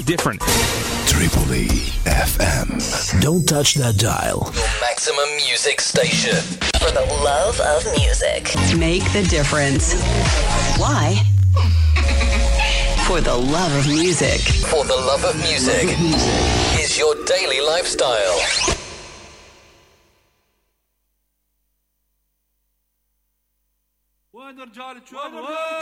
different. Tripoli FM. Don't touch that dial. Your maximum music station. For the love of music. Make the difference. Why? For the love of music. For the love of music. Is your daily lifestyle. وين رجال